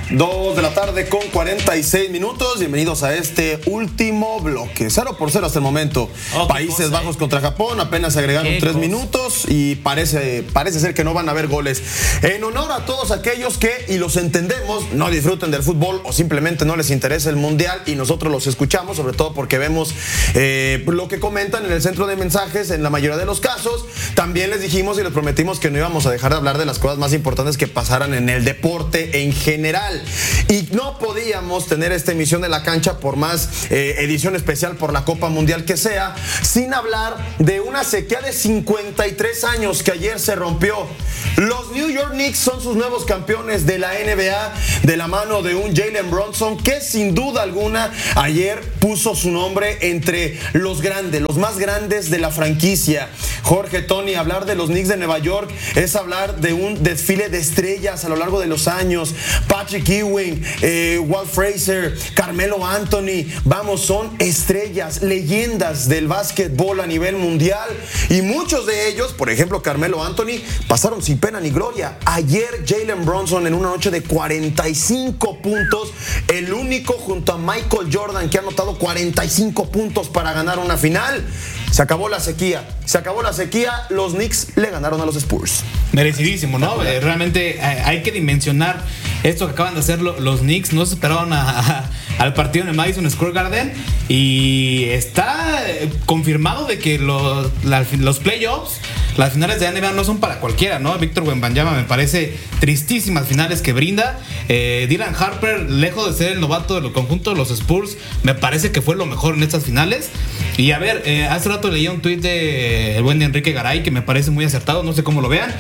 2 de la tarde con 46 minutos. Bienvenidos a este último bloque. 0-0 hasta el momento. Países Bajos contra Japón. Apenas se agregaron 3 minutos y parece ser que no van a haber goles. En honor a todos aquellos que, y los entendemos, no disfruten del fútbol o simplemente no les interesa el mundial y nosotros los escuchamos, sobre todo porque vemos lo que comentan en el centro de mensajes en la mayoría de los casos. También les dijimos y les prometimos que no íbamos a dejar de hablar de las cosas más importantes que pasaran en el deporte en general. Y no podíamos tener esta emisión de La Cancha, por más edición especial por la Copa Mundial que sea, sin hablar de una sequía de 53 años que ayer se rompió. Los New York Knicks son sus nuevos campeones de la NBA de la mano de un Jalen Brunson que sin duda alguna ayer puso su nombre entre los grandes, los más grandes de la franquicia. Jorge, Tony, hablar de los Knicks de Nueva York es hablar de un desfile de estrellas a lo largo de los años. Patrick Ewing, Walt Frazier, Carmelo Anthony, vamos, son estrellas, leyendas del básquetbol a nivel mundial y muchos de ellos, por ejemplo Carmelo Anthony, pasaron sin pena ni gloria. Ayer Jalen Brunson en una noche de 45 puntos, el único junto a Michael Jordan que ha anotado 45 puntos para ganar una final. Se acabó la sequía, los Knicks le ganaron a los Spurs. Merecidísimo, ¿no? Realmente hay que dimensionar esto que acaban de hacer los Knicks. No se esperaban al partido en el Madison Square Garden y está confirmado de que los playoffs, las finales de NBA no son para cualquiera, ¿no? Víctor Wembanyama me parece tristísimas finales que brinda. Dylan Harper, lejos de ser el novato del conjunto de los Spurs, me parece que fue lo mejor en estas finales. Y a ver, hace rato leía un tuit de el buen de Enrique Garay que me parece muy acertado, no sé cómo lo vean.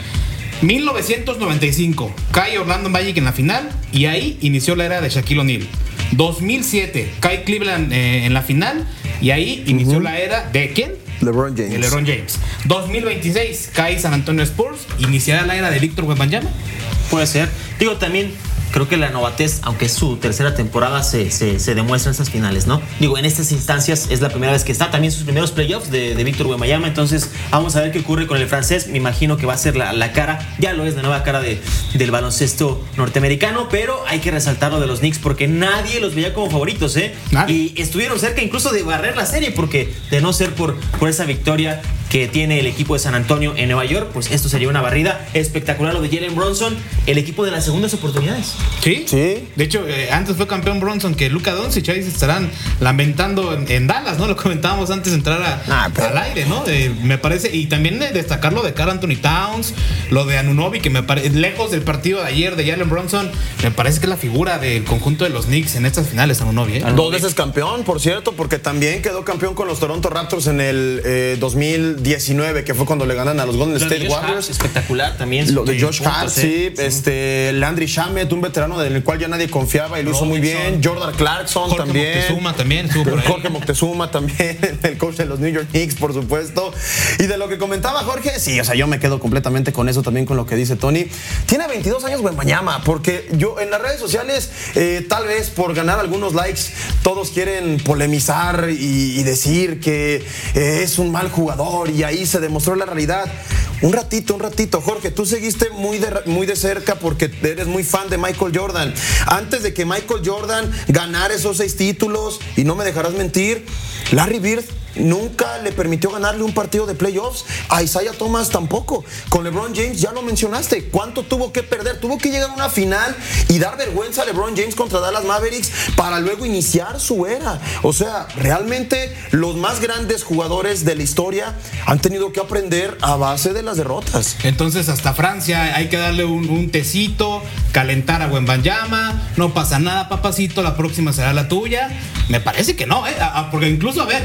1995, cae Orlando Magic en la final y ahí inició la era de Shaquille O'Neal. 2007, cae Cleveland en la final y ahí inició la era de ¿quién? LeBron James. De LeBron James. 2026, cae San Antonio Spurs, iniciará la era de Víctor Wembanyama. Puede ser. Digo, también creo que la novatez, aunque es su tercera temporada, se demuestra en estas finales, ¿no? Digo, en estas instancias es la primera vez que está. También sus primeros playoffs de Víctor Wembanyama. Entonces, vamos a ver qué ocurre con el francés. Me imagino que va a ser la cara, ya lo es, la nueva cara del baloncesto norteamericano. Pero hay que resaltar lo de los Knicks porque nadie los veía como favoritos, ¿eh? Nadie. Y estuvieron cerca incluso de barrer la serie porque de no ser por esa victoria que tiene el equipo de San Antonio en Nueva York, pues esto sería una barrida espectacular. Lo de Jalen Brunson, el equipo de las segundas oportunidades. Sí. De hecho, antes fue campeón Brunson que Luka Doncic. Ahí se estarán lamentando en Dallas, ¿no? Lo comentábamos antes de entrar al aire, ¿no? Me parece, y también destacar lo de Karl Anthony Towns, lo de Anunoby, que me parece, lejos del partido de ayer de Jalen Brunson, me parece que es la figura del conjunto de los Knicks en estas finales, Anunoby. 2 veces campeón, por cierto, porque también quedó campeón con los Toronto Raptors en el 2019, que fue cuando le ganan a los Golden State Warriors. Espectacular también. Lo de Josh Hart, sí. Landry Shamet, un veterano en el cual ya nadie confiaba y lo hizo muy bien. Jordan Clarkson Jorge también. Moctezuma también. Jorge Moctezuma también, el coach de los New York Knicks, por supuesto. Y de lo que comentaba Jorge, sí, o sea, yo me quedo completamente con eso, también con lo que dice Tony. Tiene 22 años Wembanyama, porque yo en las redes sociales, tal vez por ganar algunos likes, todos quieren polemizar y decir que es un mal jugador y ahí se demostró la realidad. Un ratito, Jorge, tú seguiste muy de cerca porque eres muy fan de Michael Jordan. Antes de que Michael Jordan ganara esos 6 títulos, y no me dejarás mentir, Larry Bird nunca le permitió ganarle un partido de playoffs. A Isaiah Thomas tampoco. Con LeBron James, ya lo mencionaste, ¿cuánto tuvo que perder? Tuvo que llegar a una final y dar vergüenza a LeBron James contra Dallas Mavericks para luego iniciar su era. O sea, realmente los más grandes jugadores de la historia han tenido que aprender a base de las derrotas. Entonces hasta Francia hay que darle un tecito, calentar a Wembanyama, no pasa nada, papacito, la próxima será la tuya. Me parece que no, porque incluso, a ver,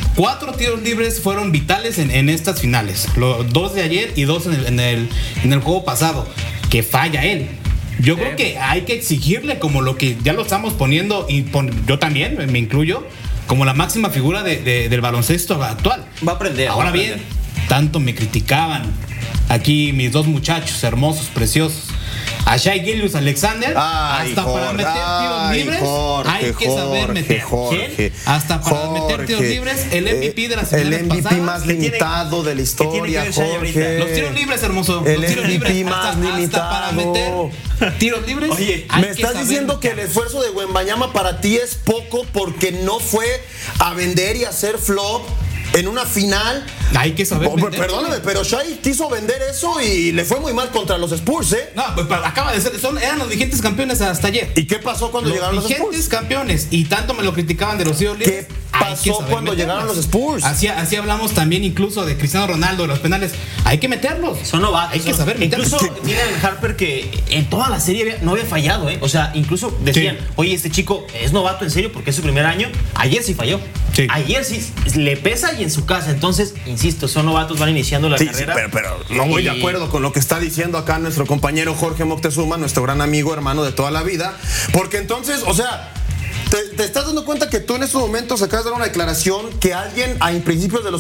4 tiros libres fueron vitales en estas finales. 2 de ayer y 2 en el juego pasado. Que falla él. Yo creo que hay que exigirle como lo que ya lo estamos poniendo, y yo también me incluyo, como la máxima figura del baloncesto actual. Va a aprender. Ahora bien, tanto me criticaban aquí mis 2 muchachos hermosos, preciosos, a Shai Gilgeous-Alexander, Ay, hasta Jorge, para meter tiros libres, hay que saber meter. Jorge, Hasta para meter tiros libres, el MVP de las finales el MVP pasadas. más limitado de la historia, Jorge. Los tiros libres, hermoso. El Los tiros MVP libres, más limitado. hasta para meter tiros libres. Oye, hay me que estás saber diciendo meter. que el esfuerzo de Wembanyama para ti es poco porque no fue a vender y hacer flop en una final. Hay que saber vender. Perdóname, pero Shai quiso vender eso y le fue muy mal contra los Spurs, ¿eh? No, pues acaba de ser, eran los vigentes campeones hasta ayer. ¿Y qué pasó cuando llegaron los Spurs? Vigentes campeones, y tanto me lo criticaban de los tiros libres. ¿Qué hay que pasó saber cuando meterlos. llegaron los Spurs? Así hablamos también incluso de Cristiano Ronaldo, de los penales. Hay que meterlos. Son novatos. Hay que saber meterlos. Incluso tiene el Harper que en toda la serie no había fallado, ¿eh? O sea, incluso decían, oye, este chico es novato en serio porque es su primer año. Ayer sí falló. Sí. Ayer sí le pesa y en su casa. Entonces, insisto, son novatos, van iniciando la carrera. Sí, pero no voy de acuerdo con lo que está diciendo acá nuestro compañero Jorge Moctezuma, nuestro gran amigo, hermano de toda la vida. Porque entonces, o sea, te estás dando cuenta que tú en estos momentos acabas de dar una declaración que alguien a principios de los